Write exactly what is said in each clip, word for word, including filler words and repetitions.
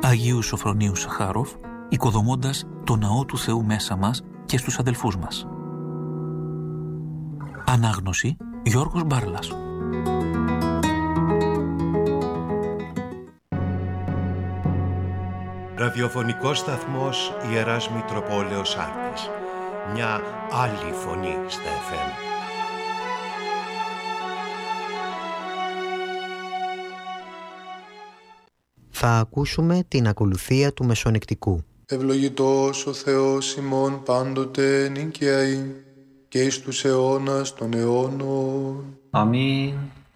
Αγίου Σοφρονίου Σαχάροφ, οικοδομώντας το ναό του Θεού μέσα μας και στους αδελφούς μας. Ανάγνωση Γιώργος Μπάρλας. Ραδιοφωνικός σταθμός Ιεράς Μητροπόλεως Άρτης. Μια άλλη φωνή στα εφ εμ. Θα ακούσουμε την ακολουθία του Μεσονικτικού. Ευλογητός ο Θεός ημών πάντοτε νικιαή και εις τους αιώνας των αιώνων. Αμήν.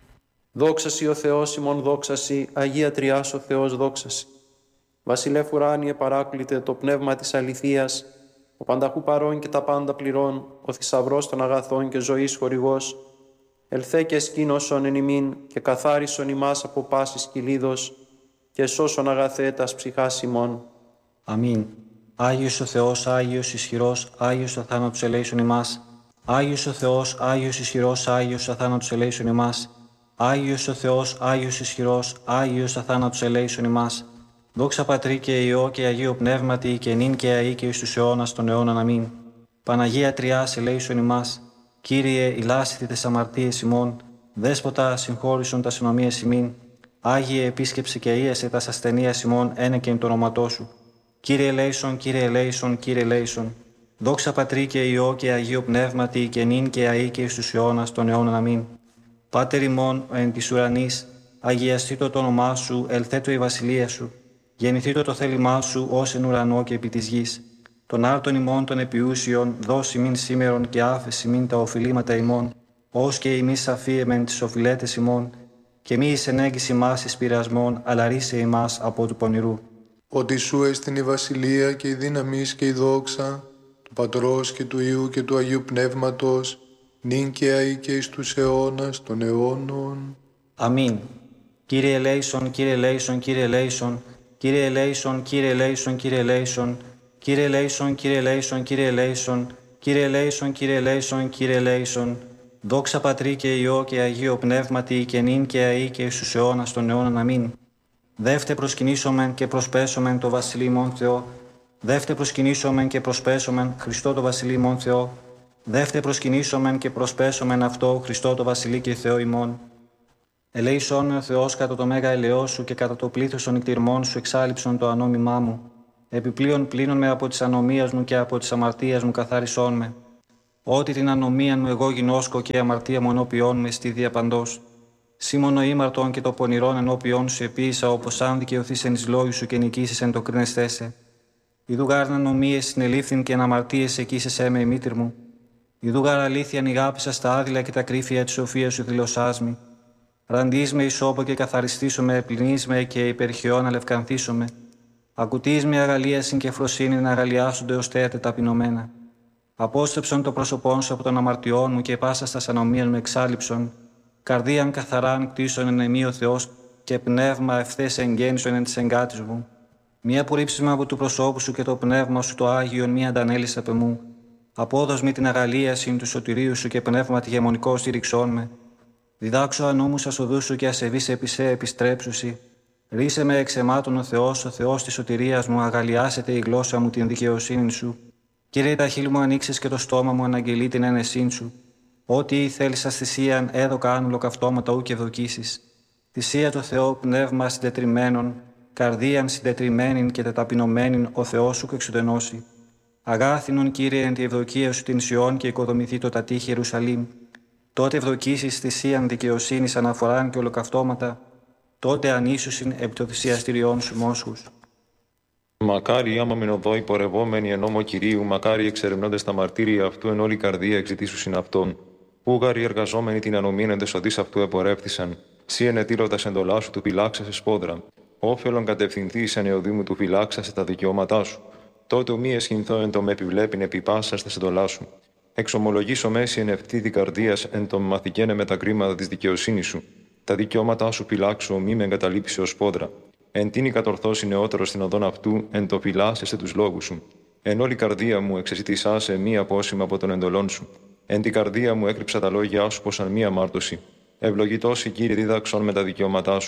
Δόξασι ο Θεός ημών, δόξασι, Αγία Τριάς ο Θεός, δόξασι. Βασιλεύ ουράνιε παράκλητε το πνεύμα της αληθείας, ο πανταχού παρών και τα πάντα πληρών, ο θησαυρός των αγαθών και ζωής χορηγός, ελθέ και σκήνωσον εν ημίν και καθάρισον ημάς από πάσης κυλίδος και σώσον αγαθέ τας ψυχάς ημών. Αμήν. Άγιος ο Θεός, Άγιος ισχυρός, Άγιος αθάνατος ελέησον ημάς. Άγιος ο Θεός, Άγιος ισχυρός, Άγιος αθάνατος ελέησον ημάς. Άγιος ο Θεός, Άγιος ισχυρός, Άγιος αθάνατος ελέησον ημάς. Δόξα Πατρί και Υιό και Αγίο Πνεύματι και νυν και αεί και εις τους αιώνας των αιώνων. Αμήν. Παναγία Τριάς ελέησον ημάς. Κύριε, ηλάσθητη τες αμαρτίες ημών. Δέσποτα, συγχώρησον τας ενομίες ημίν. Άγιε, επίσκεψε και ίεσε τας ασθενείας ημών ένεκεν το όνοματό σου. Κύριε ελέησον, Κύριε ελέησον, Κύριε ελέησον. Δόξα Πατρί και Υιό και Αγίο Πνεύματι και νυν και αεί και εις τους αιώνας των αιώνων. Αμήν. Πάτερ ημών εν της ουρανής, αγιαστήτω το όνομά σου, ελθέτω η βασιλεία σου. Γεννηθήτω το θέλημά σου ως εν ουρανό και επί της γης. Τον άρτον ημών των επιούσιων, δώσει μην σήμερον και άφεση μην τα οφειλήματα ημών, ως και ημείς αφίεμεν τις οφειλέτες ημών, και μη εις ενέγγιση μας εις πειρασμών, αλλά ρίσε ημάς από του πονηρού. Ότι σου εστιν η βασιλεία και η δύναμις και η δόξα, του Πατρός και του Υιού και του Αγίου Πνεύματος, νυν και αεί και εις τους αιώνας των αιώνων. Αμήν. Κύριε ελέησον, Κύριε ελέησον, Κύριε ελέησον, Κύριε ελέησον, Κύριε ελέησον, Κύριε ελέησον, Κύριε ελέησον, Κύριε ελέησον, Κύριε ελέησον, Κύριε ελέησον, Κύριε ελέησον, Κύριε ελέησον. Δόξα Πατρί και Υιό και Αγίο Πνεύματι και νυν και αεί και εις τους αιώνας των αιώνων. Αμήν. Δεύτε προσκυνήσομεν και προσπέσομεν το Βασιλεί ημών Θεό. Δεύτε προσκυνήσομεν και προσπέσομεν Χριστό το Βασιλεί ημών Θεό. Δεύτε προσκυνήσομεν και προσπέσομεν αυτό Χριστό το Βασιλεί και Θεό ημών. Ελέησόν με ο Θεός κατά το μέγα ελαιό σου και κατά το πλήθος των νηκτηρμών σου εξάλειψον το ανόμημά μου. Επιπλέον πλύνον με από της ανομίας μου και από της αμαρτίας μου καθάρισόν με. Ότι την ανομία μου εγώ γινώσκω και η αμαρτία μου ενώπιόν με στη διαπαντός. Σήμωνο ήμαρτον και το πονηρόν ενώπιόν σου επίησα, όπως αν δικαιωθείς εν εις λόγου σου και νικήσεις εν το κρίνεστέσαι. Ιδού γάρ ανομίες συνελήφθην και αναμαρτίες εκείσεσέ με η μήτρ μου. Ιδού γάρ αλήθεια νηγάπησα στα άδειλα και τα κρύφια της σοφίας σου δηλωσάς μη. Ραντείς με ισόπο και καθαριστήσομαι, πλυνείς με και υπερχαιών αλευκανθήσομαι. Ακουτείς με αγαλίασιν και φροσύνη να αγαλιάσονται ως θέατε ταπεινωμένα. Απόστρεψον το πρόσωπόν σου από των αμαρτιών μου και πάσα στα ανομίας μου εξάλειψον. Καρδίαν καθαράν κτίσον εν εμεί ο Θεός και πνεύμα ευθές εγγέννησον εν της εγκάτης μου. Μία απορρίψισμα από του προσώπου σου και το πνεύμα σου το Άγιον μία αντανέλης απ' εμού. Απόδος με την αγαλίασιν του σωτηρίου σου και πνεύμα τη γεμονικό στήριξόν με. Διδάξω ανώμους ασοδούς σου και ασεβείς επί σε επιστρέψουσι. Ρίσε με εξαιμάτων ο Θεός, ο Θεός της σωτηρίας μου, αγαλιάσετε η γλώσσα μου την δικαιοσύνη σου. Κύριε, τα χείλη μου ανοίξεις και το στόμα μου αναγγελεί την ένεσήν σου. Ό,τι θέλεις σας θυσίαν, έδωκα άνουλο καυτώματα ου και δοκίσεις. Θυσία το Θεό, πνεύμα συντετριμένων, καρδίαν συντετριμένην και τεταπεινωμένην, ο Θεός σου εξουδενώσει. Αγάθινον, Κύριε, εν τη ευδοκία σου την Σιών και οικοδομηθεί το τατήχη Ιερουσαλήμ. Τότε ευδοκίσεις θυσίαν δικαιοσύνης αναφοράν και ολοκαυτώματα, τότε ανήσουσιν επί το θυσιαστηριών σου μόσχους. Μακάρι άμα μεν οδό υπορευόμενοι εν νόμο Κυρίου, μακάρι εξερευνώντες τα μαρτύρια αυτού εν όλη καρδία εξητήσουσιν αυτόν. Ούγαροι εργαζόμενοι την ανομήν εν τεσοδείς αυτού επορεύθησαν, σύ ενετήλωτας εντολά σου του φυλάξασε σπόδρα. Όφελον κατευθυνθείς εν εωδήμου του φυλάξασε τα δικαιώματά σου. Τότε ου μη εσχυνθώ εν το με επιβλέπειν επί πάσας τας εντολάς σου. Εξομολογήσω μέση εν ευθύδη καρδίας εν το μαθηκένε με τα κρίματα της δικαιοσύνης σου. Τα δικαιώματά σου φυλάξω, μη με εγκαταλείψει ως σπόδρα. Εν τίνη κατορθώσει νεότερο στην οδόν αυτού, εν το φυλάσσεσαι τους λόγους σου. Εν όλη καρδία μου εξεζητησάσαι μη απόσημα από τον εντολών σου. Εν την καρδία μου έκρυψα τα λόγια σου πως αν μη αμάρτωση. Ευλογητός η Κύριε δίδαξον με τα δικαιώματά σου.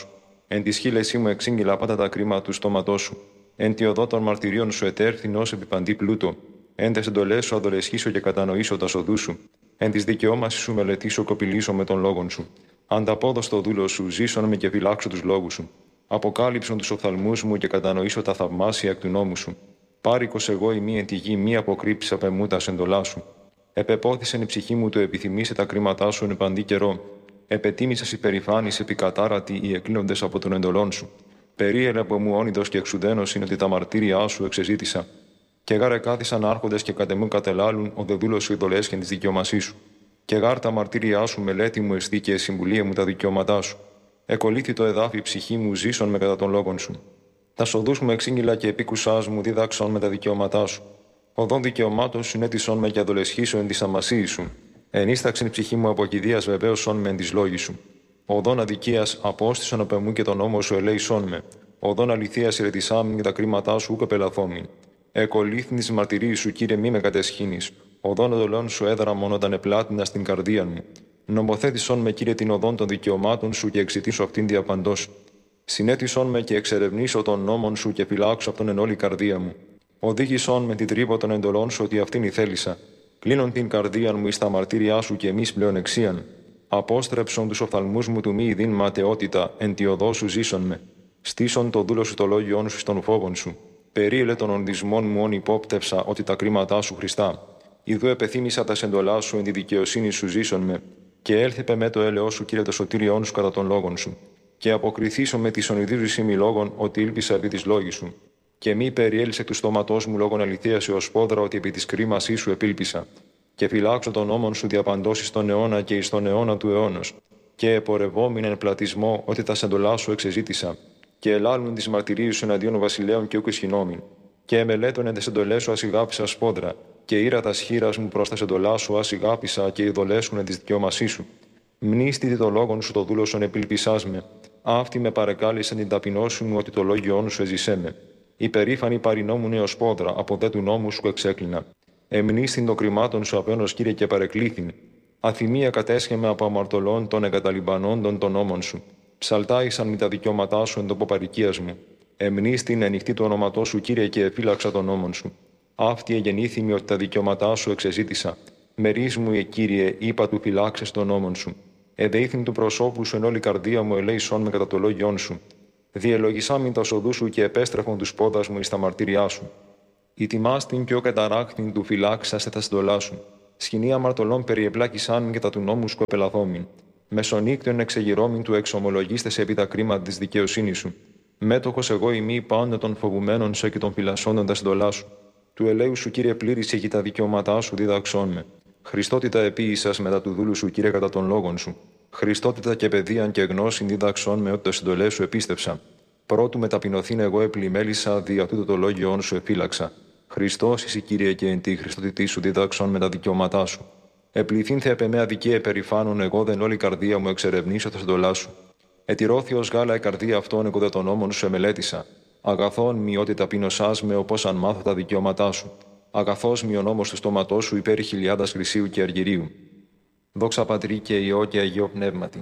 Εν τη χείλεσή μου εξήγηλα πάντα τα κρίμα του στόματό σου. Εν τη οδό των μαρτυρίων σου ετέρθην ως επιπαντή πλούτο. Εν τες εντολές σου αδολεσχήσω και κατανοήσω τα σοδού σου. Εν της δικαιώμασης σου μελετήσω κοπηλήσω με τον λόγον σου. Ανταπόδος το δούλο σου, ζήσον με και φυλάξω τους λόγους σου. Αποκάλυψον τους οφθαλμούς μου και κατανοήσω τα θαυμάσια εκ του νόμου σου. Πάρικος εγώ η μη εν τη γη, μη αποκρύψει απ' εμού τα εντολά σου. Επεπόθησεν η ψυχή μου το επιθυμήσε τα κρίματά σου εν παντή καιρό. Επετίμησας υπερηφάνης επικατάρατη οι εκκλίνοντες από τον εντολών σου. Περίελε από μου όνειδος και εξουδένος είναι ότι τα μαρτύρια σου εξεζήτησα. Και γάρε κάθισαν άρχοντες και κατ' εμού κατελάλουν ο δε δούλος σου ειδολέσχεν της δικαιωμασής σου. Και γάρ τα μαρτύρια σου μελέτη μου εστί και συμβουλία μου τα δικαιώματά σου. Εκολύθη το εδάφι ψυχή μου ζήσον με κατά των λόγων σου. Τα σοδούς μου εξήγηλα και επίκουσάς μου δίδαξον με τα δικαιώματά σου. Οδόν δικαιωμάτων συνέτησον με και αδολεσχήσω εν της αμασίης σου. Ενίσταξεν η ψυχή μου από κηδείας βεβαίωσον με εν της λόγης σου. Οδόν αδικίας απόστησον απ' εμού και τον νόμο σου ελέησόν με. Οδόν αληθείας ηρετισάμιν και τα κρίματά σου ούκ πελαθόμην. Εκολύθην της μαρτυρίας σου, Κύριε, μη με κατεσχύνεις. Οδόν οδολών σου έδραμον όταν επλάτινα στην καρδία μου. Νομοθέτησον με, Κύριε, την οδόν των δικαιωμάτων σου και εξητήσω αυτήν διαπαντός. Συνέτησον με και εξερευνήσω των νόμων σου και φυλάξω αυτόν εν όλη καρδία μου. Οδήγησον με την τρύπα των εντολών σου ότι αυτήν η θέλησα. Κλείνον την καρδία μου εις τα μαρτύριά σου και εμείς πλέον εξίαν. Απόστρεψον τους οφθαλμούς μου του μη ειδήν ματαιότητα, εν τη οδό σου ζήσον με. Στήσον το δούλο σου το λόγιόν σου στον φόβον σου. Περίελε των ονδισμών μου όν υπόπτευσα ότι τα κρίματά σου Χριστά. Ιδού επεθύμησα τα σεντολά σου εν τη δικαιοσύνη σου ζήσον με. Και έλθεπε με το έλεος σου, Κύριε, το σωτήριόν σου κατά των λόγων σου. Και αποκριθήσω με τη ονειδίζουσή μη λόγων ότι ήλπισα επί της λόγης σου. Και μη περιέλυσε του στόματός μου λόγων αληθείας έως πόδρα ότι επί της κρίμασής σου επήλπισα. Και φυλάξω τον νόμον σου διαπαντώσεις στον αιώνα και εις τον αιώνα του αιώνος. Και επορευόμην εν πλατισμό ότι τα σεντολά σου εξεζήτησα. Και ελάλουν τις μαρτυρίες σου εναντίον βασιλέων και ούκ ισχυνόμην. Και εμελέτων εν τες εντολές σου ασυγάπησα σπόδρα. Και ήρα τα σχήρας μου προς τα σεντολά σου ασυγάπησα και ειδολέσουν εν της δικαιώμασής σου. Μνήστητη το λόγον σου το δούλωσον επιλπισάς με. Αυτή με παρεκάλεσαν την ταπεινώση μου ότι το λόγιόν σου εζησέ με. Υπερήφανη παρινόμουν έως πόδρα, από δε του νόμου σου εξέκλεινα. Εμνήστην των κρυμάτων σου απένος, Κύριε, και παρεκλήθην. Αθυμία κατέσχεμε από αμαρτωλών των εγκαταλειμπανόντων των νόμων σου. Ψαλτάησαν με τα δικαιώματά σου εν τόπο παροικίας μου. Εμνήστην ανοιχτή του ονόματό σου, Κύριε, και εφύλαξα των νόμων σου. Αυτή εγεννήθημη ότι τα δικαιώματά σου εξεζήτησα. Μερί μου, Κύριε, είπα του φυλάξε των νόμων σου. Εδέηθην του προσώπου σου εν όλη καρδία μου, ελέησόν με κατά το λόγιόν σου. Διελογισάμιν τα σοδού σου και επέστρεφον του πόδα μου εις τα μαρτύριά σου. Ητιμάστην και ο καταράχθην του φυλάξασε τα συντολά σου. Σκηνή αμαρτωλών περιεπλάκησάν και τα του νόμου σου επελαθόμην. Μεσονύκτων εξεγυρώμην του εξομολογίστες επί τα κρίματα της δικαιοσύνης σου. Μέτοχος εγώ ημί πάντα των φοβουμένων σε και των φυλασσόντων τα συντολά σου. Του ελέου σου, Κύριε, πλήρησε και τα δικαιώματά σου διδαξών με. Χριστότητα επίησας μετά του δούλου σου, Κύριε, κατά των λόγων σου. Χριστότητα και παιδείαν και γνώσιν δίδαξών με ότι το συντολέ σου επίστεψα. Πρώτου με ταπεινωθήν εγώ επλημέλησα, δια τούτο το λόγιόν σου εφύλαξα. Χριστός εσύ, Κύριε, και εν τη Χριστότητή σου δίδαξον με τα δικαιώματά σου. Επληθήν θε επ' εμέ δικαία περιφάνων, εγώ δεν όλη καρδία μου εξερευνήσω τα συντολά σου. Ετηρώθη ως γάλα η καρδία αυτών, εγώ δε των νόμων σου εμελέτησα. Αγαθόν μη ότι ταπεινωσάς με, όπως αν μάθω τα δικαιώματά σου. Αγαθός μη ο νόμος του στόματός σου υπέρ χιλιάδας χρυσίου και αργυρίου. Δόξα Πατρί και Υιό και Αγίο Πνεύματι.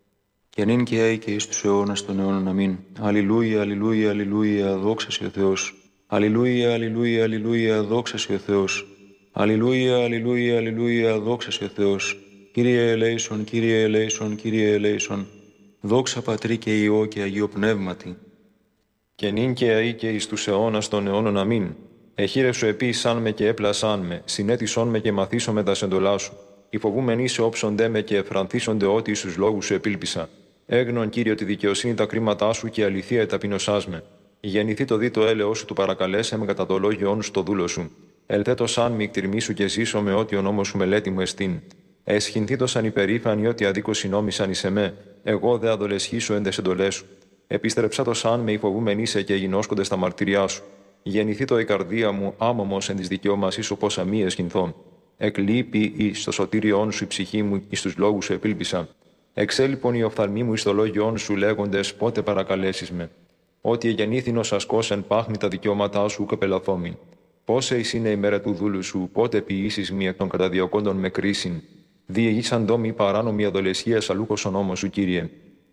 Και νυν και αεί και εις τους αιώνας των αιώνων. Αμήν. Αλληλούια, αλληλούια, αλληλούια, δόξα σοι ο Θεός. Αλληλούια, αλληλούια, αλληλούια, δόξα σοι ο Θεός. Αλληλούια, αλληλούια, αλληλούια, δόξα σοι ο Θεός. Κύριε ελέησον, Κύριε ελέησον, Κύριε ελέησον. Δόξα Πατρί και Υιό και Αγίο Πνεύματι. Και νυν και αεί και εις τους αιώνας των αιώνων. Αμήν. Εχείρευσο επίησάν με και έπλασάν με, συνέτησόν με και μαθήσω με τα σεντολά σου. Οι φοβούμενοι σε όψονται με και εφρανθίσονται ότι εις τους λόγους σου επήλπισα. Έγνον, Κύριε, τη δικαιοσύνη τα κρίματά σου και αληθεία ταπεινωσάς με. Γεννηθεί το δι το έλεος σου του παρακαλέσε με κατά το λόγιόν σου το δούλο σου. Ελθέτω σαν μη κτηρμήσου και ζήσω με ό,τι ο νόμος σου μελέτη μου εστίν. Εσχυνθεί το σαν υπερήφανοι ότι αδίκως συνόμησαν εις εμέ, εγώ δε αδολεσχήσω εν τες εντολές σου. Επίστρεψα το σαν με υφοβούμενοι σε και γινώσκονται στα μαρτυριά σου. Γεννηθεί το η καρδία μου άμωμος εν της δικαιώμασής σου πόσα μη εσχυνθώ. Εκλείπει εις το σωτήριόν σου η ψυχή μου, εις τους λόγους σου επήλπισα. Εξέλιπον οι οφθαλμοί μου εις το λόγιόν σου λέγοντες πότε παρακαλέσεις με. Ότι εγεννήθην ως ασκός εν πάχνη τα δικαιώματά σου ουκ πελαθόμην. Πόσε εις είναι η μέρα του δούλου σου, πότε ποιήσεις μη εκ των καταδιωκόντων με κρίσιν. Διεγήσαν δόμοι παράνομη αδολεσχία αλούχος ο νόμος σου, Κύριε.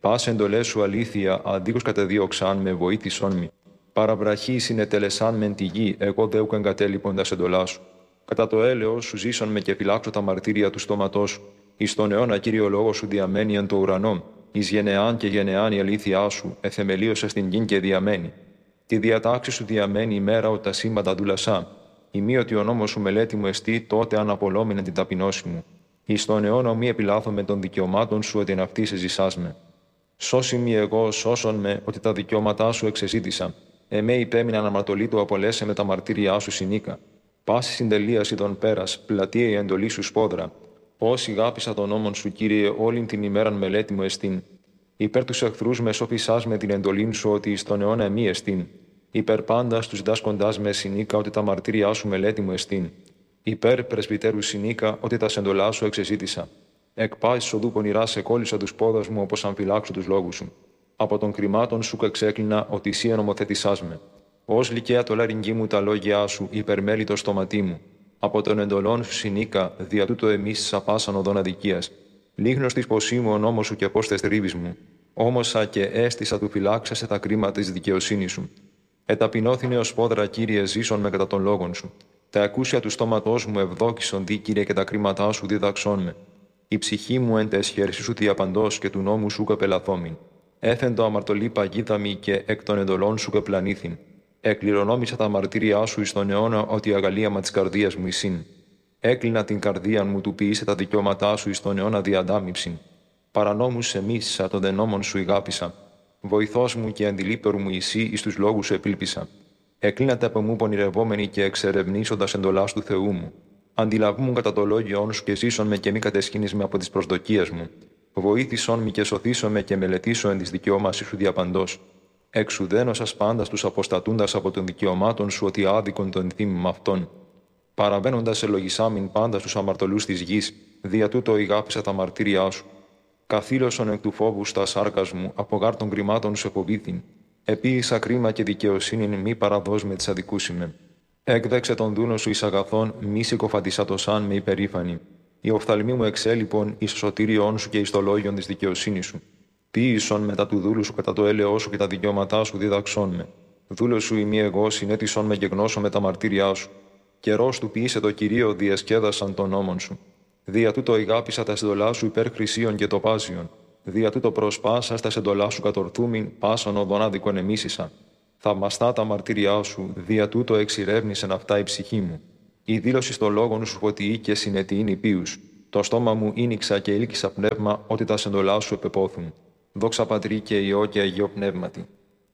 Πας εντολές σου αλήθεια, αντίκως κατεδίωξαν με βοήθησόν μη. Παραβραχή συνετελεσάν μεν τη γη, εγώ δεούκ εγκατέλειποντας εντολά σου. Κατά το έλεος σου ζήσον με και φυλάξω τα μαρτύρια του στόματός σου. Εις τον αιώνα Κύριο λόγο σου διαμένει εν το ουρανό. Εις γενεάν και γενεάν η αλήθειά σου, εθεμελίωσε στην γη και διαμένει. Τη διατάξη σου διαμένει η μέρα ότι τα σύμπαντα δούλασά. Ημίωτι ο νόμος σου μελέτη μου εστί, τότε αναπολόμηνε την ταπεινώση μου. Εις τον αιώνα μη επιλάθω με των δικαιωμάτων σου ότι εν αυτή σε ζησάς με. Σώσι μη εγώ, σώσον με, ότι τα δικαιώματά σου εξεζήτησα. Εμέ υπέμεινα αναμαρτωλή του απολέσε με τα μαρτύριά σου συνήκα. Πάση συντελείαση των πέρας, πλατεία η εντολή σου σπόδρα. Όσοι γάπησα τον νόμον σου, Κύριε, όλην την ημέραν μελέτη μου εστίν. Υπέρ τους εχθρούς με σοφισάς με την εντολήν σου, ότι εις τον αιώνα εμεί εστίν. Υπέρ πάντας τους δάσκοντάς με συνήκα, ότι τα μαρτύριά σου μελέτη μου εστίν. Υπέρ πρεσβυτέρου συνήκα, ότι τα σεντολά σου εξεζήτησα. Εκ πάσης οδού πονηρά σε κόλλησα τους πόδας μου, όπως αν φυλάξω τους λόγους σου. Από των κρυμάτων σου εξέκλεινα, ότι εσύ ενομοθετησάς με. Ως λυκαία το λαρυγγί μου τα λόγια σου, υπερμέλει το στοματί μου. Από των εντολών σου συνήκα, δια τούτο εμείς σαπάσαν οδόν αδικίας. Λίγνος της ποσή μου ο νόμος σου και πώς τε θρύβεις μου. Όμωσα και έστησα του φυλάξασε τα κρίματα της δικαιοσύνης σου. Εταπεινώθηνε ως πόδρα, Κύριε, ζήσον με κατά των λόγων σου. Τα ακούσια του στόματός μου ευδόκησον δι, Κύριε, και τα κρίματά σου διδαξών με. Η ψυχή μου εν τε εσχέρσι σου διαπαντός και του νόμου σου καπελαθόμην. Έθεν το αμαρτωλή παγίδα μη και εκ των εντολών σου κεπλανήθην. Εκληρονόμησα τα μαρτύριά σου εις τον αιώνα, ότι η αγαλίαμα της καρδίας μου εισήν. Έκλεινα την καρδία μου, του ποιήσε τα δικαιώματά σου εις τον αιώνα διαντάμιψην. Παρανόμους σε μίσησα, των δε νόμων σου ηγάπησα. Βοηθός μου και αντιλήπερου μου εσύ, εις τους λόγους σου επίλπισα. Εκλίνατε από μου πονηρευόμενοι και εξερευνήσοντας εντολάς του Θεού μου. Αντιλαβούμουν κατά το λόγιόν σου και ζήσον με και μη κατεσχύνεις με από τις προσδοκίες μου. Βοήθησον με και σωθήσον με και μελετήσω εν της δικαιώμασης σου διαπαντός. Εξουδένωσας πάντα τους αποστατούντας από των δικαιωμάτων σου, ότι άδικον τον θύμημα αυτών. Παραβαίνοντας ελογισάμιν πάντα στους αμαρτωλούς της γης, δια τούτο ηγάπησα τα μαρτύριά σου. Καθήλωσον εκ του φόβου στα σάρκας μου, από γάρ των κρυμάτων σου εποβήθην. Επίησα κρίμα και δικαιοσύνην, μη παραδός με της αδικούσιμε. Έκδεξε τον δούνο σου εις αγαθών, μη συκοφαντισάτωσαν με υπερήφανη. Η οφθαλμή μου εξέλιπον εις το σωτήριόν σου και εις το λόγιον της δικαιοσύνης σου. Ποίησον μετά του δούλου σου κατά το έλεό σου και τα δικαιώματά σου διδαξών με. Δούλο σου ημί εγώ, συνέτησον με και γνώσω με τα μαρτύριά σου. Καιρός του ποιήσε το Κυρίο, διασκέδασαν των νόμων σου. Δια τούτο ηγάπησα τα συντολά σου υπέρ χρυσίων και τοπάζιων. Δια τούτο προσπάσα στα συντολά σου κατορθούμην, πάσαν οδόν άδικον εμίσησα. Θαυμαστά τα μαρτύριά σου, δια τούτο εξηρεύνησεν αυτά η ψυχή μου. Η δήλωση στο λόγον σου φωτιή και συνετιήν υπείους. Το στόμα μου ίνιξα και ήλκησα πνεύμα, ότι τα συντολά σου επεπόθουν. Δόξα Πατρί και Υιό και Αγίο Πνεύματι.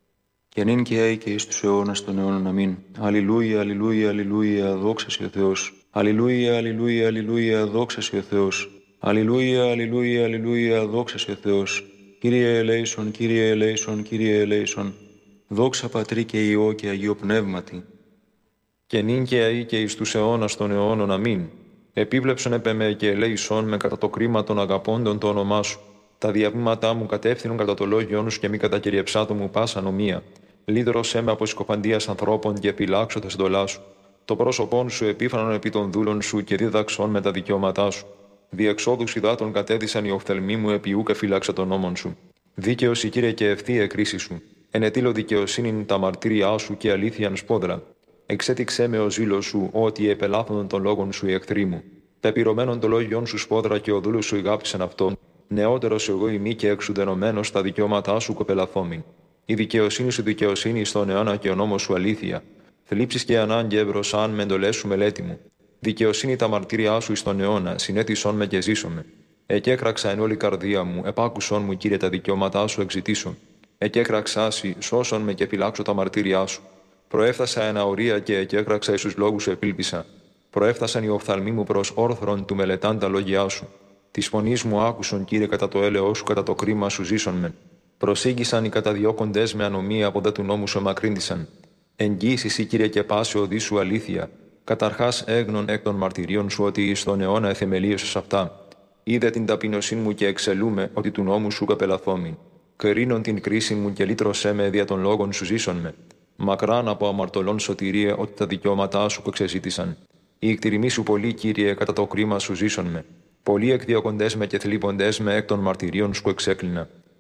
Και νυν και αεί και εις τους αιώνας των αιώνων αμήν. Αλληλούια, αλληλούια, αλληλούια, δόξα σοι ο Θεός. Αλληλούια, αλληλούια, αλληλούια, δόξα σοι ο Θεός. Αλληλούια, αλληλούια, αλληλούια, δόξα σοι ο Θεός. Κύριε ελέησον, Κύριε ελέησον, Κύριε ελέησον. Δόξα Πατρί και Υιό και Αγίο Πνεύματι. Και νυν και αεί και εις τους αιώνας των αιώνων αμήν. Επίβλεψον επ' εμέ και ελέησον με κατά το κρίμα των αγαπώντων το όνομά σου. Τα διαβήματά μου κατεύθυνον κατά το λόγιόν σου και μη κατακυριεψάτο μου πάσα νομία. Λύδρωσέ με από συκοφαντίας ανθρώπων και επιλάξω τα συντολά σου. Το πρόσωπόν σου επίφανον επί των δούλων σου και δίδαξον με τα δικαιώματά σου. Διεξόδους υδάτων κατέδυσαν οι οφθαλμοί μου επί ου και φύλαξα τον νόμον σου. Δίκαιος η Κύριε και ευθεία κρίση σου. Ενετήλω δικαιοσύνην τα μαρτύριά σου και αλήθειαν σπόδρα. Εξέτηξέ με ο ζήλος σου, ότι επελάθωνον των λόγων σου οι εχθροί μου. Πεπυρωμένον το λόγιον σου σπόδρα και ο δούλος σου ηγάπησαν αυτόν. Νεότερος εγώ ημί και εξουδενωμένος τα δικαιώματά σου κοπελαθόμην. Η δικαιοσύνη σου δικαιοσύνη στον αιώνα και ο νόμος σου αλήθεια. Θλίψεις και ανάγκη ευρωσάν με εντολές σου μελέτη μου. Δικαιοσύνη τα μαρτύριά σου εις τον αιώνα, συνέτησον με και ζήσομαι. Εκέκραξα εν όλη καρδία μου, επάκουσον μου, Κύριε, τα δικαιώματά σου εξητήσω. Εκέκραξάσι, σώσον με και φυλάξω τα μαρτύριά σου. Προέφθασα εν αορία και εκέκραξα εις τους λόγους σου επίλπισα. Προέφθασαν οι οφθαλμοί μου προς όρθρον του μελετάν τα λόγια σου. Τη φωνή μου άκουσον, Κύριε, κατά το έλεό σου, κατά το κρίμα σου ζήσον με. Προσήγησαν οι καταδιώκοντες με ανομία από δε του νόμου σου εμακρύνθησαν. Εγγύησι, Κύριε, και πάση οδή σου αλήθεια. Καταρχάς έγνων εκ των μαρτυρίων σου ότι εις τον αιώνα εθεμελίωσες αυτά. Είδε την ταπεινωσύνη μου και εξελούμε ότι του νόμου σου καπελαθόμην. Κρίνον την κρίση μου και λύτρωσέ με δια των λόγων σου ζήσον με. Μακράν από αμαρτωλών σωτηρία ότι τα δικαιώματά σου εξεζήτησαν. Η εκτιρημή σου πολύ, Κύριε, κατά το κρίμα σου ζήσον με. Πολλοί εκδιώκοντες με και θλίποντες με εκ των μαρτυρίων σου εξέκλεινα.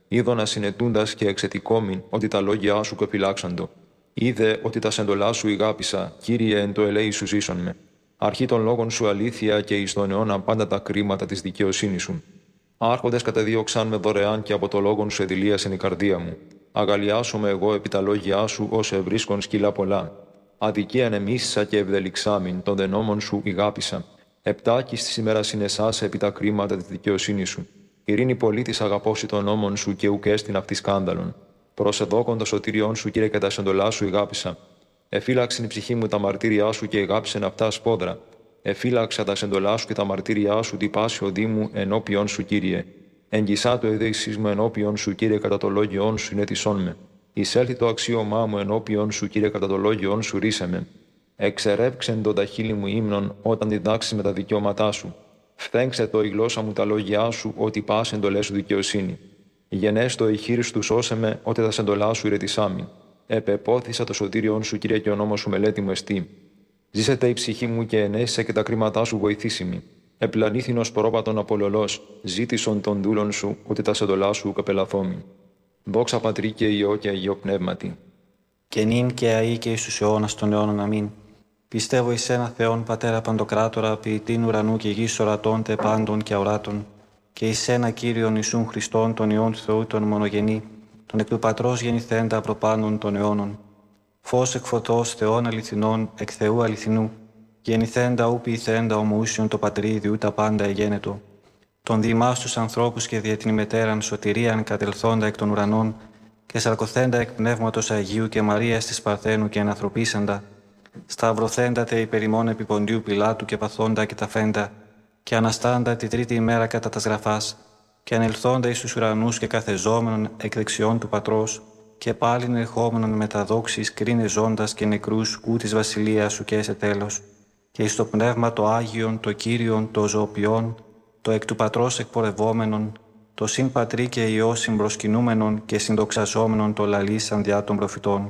Είδωνα συνετούντα και εξετικόμην ότι τα λόγια σου κοπηλάξαντο. Είδε ότι τα σεντολά σου ηγάπησα, Κύριε, εν το ελέη σου ζήσον με. Αρχή των λόγων σου αλήθεια και εις τον αιώνα πάντα τα κρίματα της δικαιοσύνης σου. Άρχοντες κατεδίωξαν με δωρεάν και από το λόγον σου εδηλίασεν η καρδία μου. Αγαλιάσομαι εγώ επί τα λόγια σου ως ευρίσκον σκυλά πολλά. Αδικίαν εμίσσα και ευδελιξάμιν, των δε νόμων σου ηγάπησα. Επτάκης της ημέρας συνεσάσε επί τα κρίματα της δικαιοσύνης σου. Ειρήνη πολίτης αγαπώσει των νόμων σου και ουκέστην αυτή σκάνδαλον. Προσεδόκον το σωτήριόν σου, Κύριε, και τα σεντολά σου ηγάπησα. Εφύλαξεν η ψυχή μου τα μαρτύριά σου και ηγάπησεν αυτά σπόδρα. Εφύλαξα τα σεντολά σου και τα μαρτύριά σου, τι πάση οδή μου ενώπιον σου, Κύριε. Εγγισά το εδέησής μου ενώπιον σου, Κύριε, κατά το λόγιόν σου συνέτησόν με. Εισέλθει το αξίωμά μου ενώπιον σου, Κύριε, κατά το λόγιόν σου ρίσε με. Εξερεύξεν το τα χείλη μου ύμνον όταν διδάξει με τα δικαιώματά σου. Φθέξε το η γλώσσα μου τα λόγια σου, ότι πα εντολέ σου δικαιοσύνη. Γενέστο η χείρι του σώσε με, ότι τα σεντολά σου ηρετισάμι. Επεπόθησα το σωτήριον σου, Κύριε, και ο νόμος σου μελέτη μου εστί. Ζήσετε η ψυχή μου και ενέσαι και τα κρίματά σου βοηθήσιμη. Επλανήθην ως πρόπατον απολολός, ζήτησον των δούλων σου, ότι τα σεντολά σου καπελαθόμη. Δόξα Πατρί και Υιό και Αγίο Πνεύματι. Και νυν και αεί και εις τους αιώνας των αιώνων αμήν. Πιστεύω εις ένα Θεόν Πατέρα Παντοκράτορα, ποιητήν ουρανού και γης ορατών τε πάντων και αοράτων, και εις ένα Κύριον Ιησούν Χριστόν, τον Υιόν του Θεού, τον μονογενή, τον εκ του Πατρός γεννηθέντα προπάντων των αιώνων. Φως εκ φωτός Θεών αληθινών, εκ Θεού αληθινού, γεννηθέντα ου ποιηθέντα ομοούσιον το Πατρίδι, τα πάντα εγένετο. Τον διημάς τους ανθρώπους και δια την ημετέραν σωτηρίαν κατελθόντα εκ των ουρανών, και σαρκωθέντα εκ πνεύματος Αγίου και Μαρίας της Παρθένου και ενανθρωπίσαντα, σταυρωθέντα τε υπερ ημών επί Ποντίου Πιλάτου και παθόντα και ταφέντα, και αναστάντα τη τρίτη ημέρα κατά τας γραφάς, και ανελθόντα εις τους ουρανούς και καθεζόμενον εκ δεξιών του Πατρός, και πάλιν ερχόμενον με τα δόξης κρίνε ζώντας και νεκρούς ού της βασιλείας σου και σε τέλος, και εις το πνεύμα το Άγιον, το Κύριον, το ζωοποιόν, το εκ του Πατρός εκπορευόμενον, το συν Πατρί και Υιό συμπροσκυνούμενον και συνδοξαζόμενον το λαλήσαν διά των προφητών.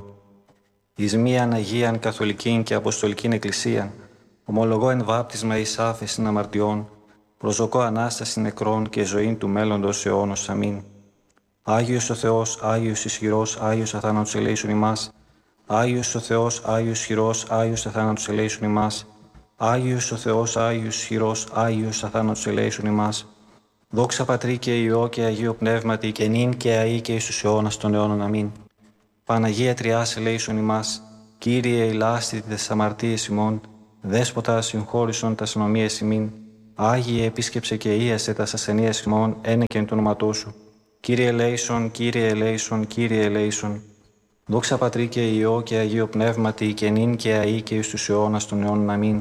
Εις μίαν Αγίαν Καθολικήν και Αποστολικήν Εκκλησίαν, ομολογώ εν βάπτισμα εις άφεσιν αμαρτιών, προσδοκώ Ανάσταση νεκρών και ζωήν του μέλλοντος αιώνος. Αμήν. Άγιος ο Θεός, Άγιος ισχυρός, Άγιος αθάνατος ελέησον ημάς. Άγιος ο Θεός, Άγιος ισχυρός, Άγιος αθάνατος ελέησον ημάς. Άγιος ο Θεός, Άγιος ισχυρός, Άγιος αθάνατος ελέησον ημάς. Δόξα Πατρί και Υιό και Αγίο Πνεύματι, και νυν και αεί και εις τους αιώνας των αιώνων. Αμήν. Παναγία Τριάς ελέησον ημάς. Κύριε ηλάστη τες αμαρτίες ημών, Δέσποτα συγχώρησον τας ανομίες ημίν. Άγιε επίσκεψε και ίασε τας ασθενείας ημών, ένεκεν το όνοματό σου. Κύριε ελέησον, Κύριε ελέησον, Κύριε ελέησον. Δόξα Πατρί και Υιό και Αγίο Πνεύματι, και νυν και αεί και εις τους αιώνας των αιώνων. Αμήν.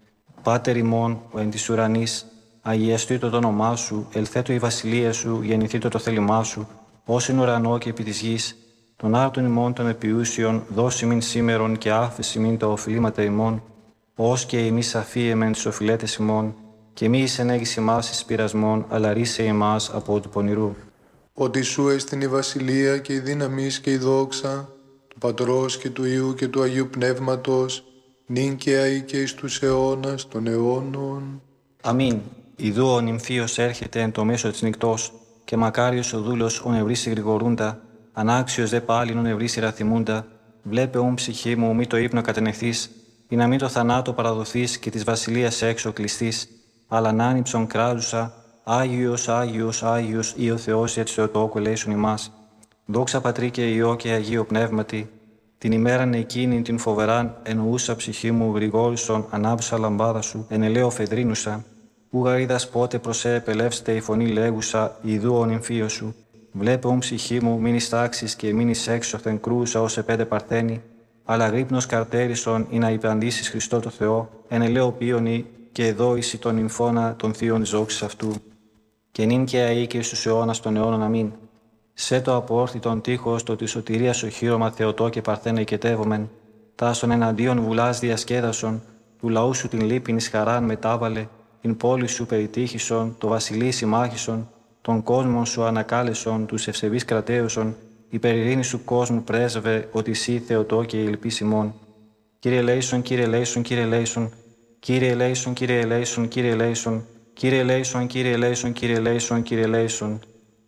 Πάτερ ημών, ο εν της ουρανής, αγιαστήτω το όνομά σου, ελθέτω η βασιλεία σου, γεννηθήτω το θέλημά σου, ως εν ουρανό και επί της γης. Των άρτων ημών των επιούσιων, δώσει μην σήμερον και άφεση μην τα οφειλήματα ημών, ως και εμείς αφίεμεν τους οφειλέτες ημών, και μη εισενέγεις ημάς εις πειρασμών, αλλά ρίσε ημάς από του πονηρού. Ότι σου έστειν η βασιλεία και η δύναμις και η δόξα, του Πατρός και του Υιού και του Αγίου Πνεύματος, νυν και αεί και εις τους αιώνας των αιώνων. Αμήν. Ιδού ο νυμφίος έρχεται εν το μέσο της νυκτός, και μακάριος ο δούλος ο νευρίσει γρηγορούντα, ανάξιος δε πάλιν ο νευρίσει ραθυμούντα, βλέπε ούν ψυχή μου μη το ύπνο κατενεχθείς, ή να μην το θανάτο παραδοθείς και της βασιλείας έξω κλειστείς, αλλά να άνυψον κράζουσα, Άγιος, Άγιος, Άγιος, ή ο Θεός έτσι Θεοτόκου ελέησον ημάς. Δόξα Πατρί και Υιό και Αγίο Πνεύματι, την ημέραν εκείνη την φοβεράν εννοούσα ψυχή μου γρηγόρησον ανάψα λαμπάδα σου, εν ελαίο φεδρίνουσα, ου γαρίδας πότε προσέ επελεύσετε η φωνή λέγουσα, ιδού ο νυμφίο σου. Βλέπε ούν ψυχή μου μην εις τάξεις και μην εις έξωθεν κρούσα ως επέντε παρθένη, αλλά γρύπνος καρτέρισον ή να υπαντήσεις Χριστό το Θεό, εν ελαίο πίονι και εδώ εις τον νυμφώνα των θείων ζώξης αυτού. Και νυν και αεί και εις τους αιώνας των αιώνων. Αμήν. Σε το απόρθητον τείχος το της σωτηρίας οχύρωμα Θεοτό και Παρθένα οικετεύομεν, τάσον εναντίον βουλάς διασκέδασον, του λαού σου την λύπην εις χαράν μετάβαλε, την πόλη σου περιτύχησον, το βασιλεί συμμάχησον, τον κόσμον σου ανακάλεσον, τους ευσεβείς κρατέωσον, υπερ ειρήνης σου κόσμου πρέσβε, ότι εσύ Θεοτό και ηλπής ημών. Κύριε ελέησον, Κύριε ελέησον, Κύριε ελέησον, Κύριε ελέησον, Κύριε ελέησον, Κύριε ελέησον, Κύριε ελέησον, Κύριε ελέησον, Κύριε ελέησον, Κύριε ελέησον,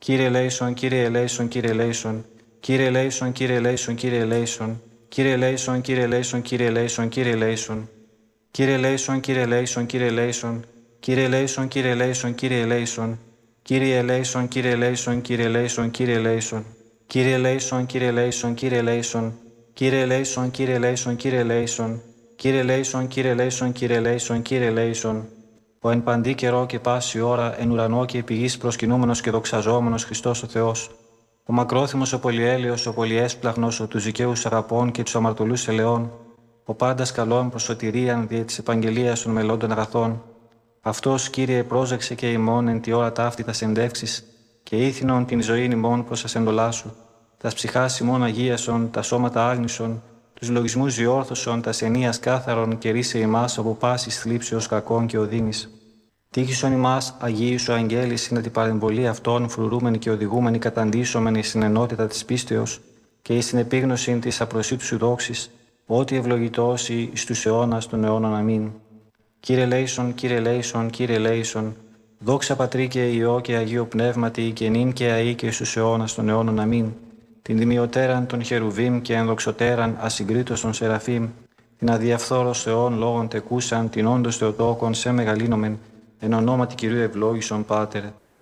Κύριε ελέησον, Κύριε ελέησον, Κύριε ελέησον. Κύριε ελέησον, Κύριε ελέησον, Κύριε ελέησον. Κύριε ελέησον, Κύριε ελέησον, Κύριε ελέησον, Κύριε ελέησον. Κύριε ελέησον, Κύριε ελέησον, Κύριε ελέησον. Κύριε ελέησον, Κύριε ελέησον, Κύριε ελέησον. Κύριε ελέησον, Κύριε ελέησον, Κύριε ελέησον, Κύριε ελέησον. Κύριε ελέησον, Κύριε ελέησον, Κύριε ελέησον. Κύριε ελέησον, Κύριε ελέησον, Κύριε ελέησον. Κύριε ελέησον, Κύριε ελέησον, Κύριε ελέησον, Κύριε ελέησον. Ο εν παντή καιρό και πάση ώρα, εν ουρανό και επί γης προσκυνούμενος και δοξαζόμενος Χριστός ο Θεός. Ο μακρόθυμος, ο πολυέλεος, ο πολυέσπλαχνος, ο τους δικαίους αγαπών και τους αμαρτωλούς ελαιών. Ο πάντας καλών προς σωτηρίαν δια της επαγγελίας των μελλόντων αγαθών. Αυτός, Κύριε, πρόσεξε και ημών εν τη ώρα ταύτη τα συνδεύξεις και ήθινον την ζωήν ημών προς ασεντολά σου. Τας ψυχάς ημών αγίασον, τα σώματα άγνησον, τους λογισμούς διόρθωσον, τας ενίας κάθαρον και ρίσε ημάς από πάσης θλίψεως κακών και οδύνης. Τύχησον ημάς, Αγίοι σου αγγέλη, συν την παρεμβολή αυτών, φρουρούμενοι και οδηγούμενοι καταντήσωμενοι στην ενότητα της πίστεως και εις την επίγνωση της απροσίτου σου δόξης, ότι ευλογητώσει εις τους αιώνας των αιώνων. Αμήν. Κύριε ελέησον, Κύριε ελέησον, Κύριε ελέησον. Δόξα Πατρί και Υιό και Αγίο Πνεύματι, και νυν και αεί και εις τους αιώνας των αιώνων. Αμήν. Την δημιωτέραν των χερουβίμ και ενδοξωτέραν ασυγκρίτως των σεραφείμ, την αδιαφθόρος Θεών λόγων τεκούσαν, την όντως Θεοτόκον σε μεγαλύνομεν, εν ονόματι Κυρίου ευλόγησον Πάτερ.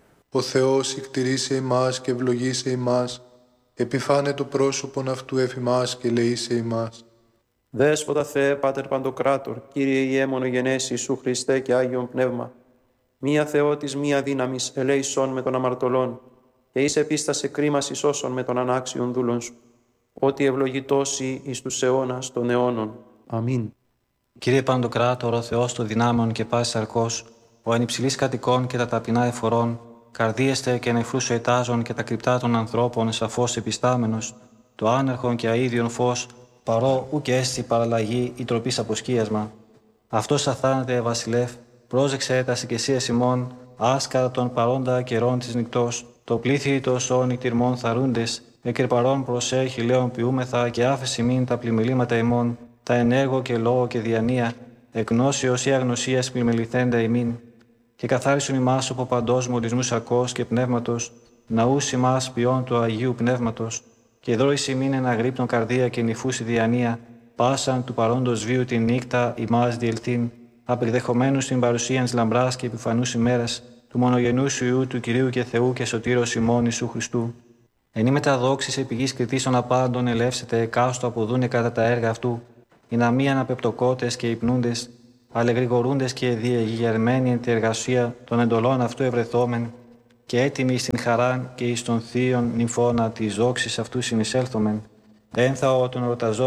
Ο Θεός εκτηρήσε ημάς και ευλογήσε ημάς, επιφάνε το πρόσωπον αυτού εφημάς και λεήσε ημάς. Δέσποτα Θεέ, Πάτερ Παντοκράτορ, Κύριε Ιε μονογενές Ιησού Χριστέ και Άγιον Πνεύμα, μία Θεότης, μία δύναμης, ελέησον με τον αμαρτωλόν, και εις επίστασε κρίμας εις όσων με τον ανάξιον δούλον σου, ότι ευλογητώσει εις τους αιώνας των αιώνων. Αμήν. Κύριε Παντοκράτορ, ο Θεός των δυνάμεων και πάσης αρκός, ο εν υψηλής κατοικών και τα ταπεινά εφορών, καρδίεστε και νεφρούς ετάζων και τα κρυπτά των ανθρώπων σαφώς επιστάμενος, το άνερχον και αΐδιον φως, παρό ου και έστι παραλλαγή ή τροπής αποσκίασμα. Αυτός αθάνατε, βασιλεύ, πρόσεξε τα οικεσίας ημών, άσκατα των παρόντα καιρών της νυκτός, το πλήθη των σών νυκτυρμών θαρούντες, εκερπαρών προσέχει λέων ποιούμεθα και άφεση μην τα πλημελήματα ημών, τα ενέργο και λόγο και διανία, εκνόσιος ή αγνωσίας πλημεληθέντα ημίν. Και καθάρισον ημάς από παντός μολυσμούς σαρκός και πνεύματος, ναούς ημάς ποιών του Αγίου Πνεύματος, και δρώης ημίν εν αγρύπτων καρδία και νυφούση διανία, πάσαν του παρόντος βίου την νύχτα ημάς διελθύν, απεκδεχομένους στην παρουσίαν της λαμπράς και επιφανούς ημέρας, του μονογενούς Υιού του Κυρίου και Θεού και Σωτήρος ημών Ιησού Χριστού. Εν ημετά δόξης επί γης κριτήσεων απάντων ελεύσετε εκάστο αποδούνε κατά τα έργα αυτού, οι να μη αναπεπτοκότες και υπνούντες, αλλά γρηγορούντες και διεγερμένοι εν τη εργασία των εντολών αυτού ευρεθόμεν, και έτοιμοι στην χαράν και εις των θείων νυμφώνα της δόξης αυτού συνεισέλθομεν, ένθαο των ρωταζών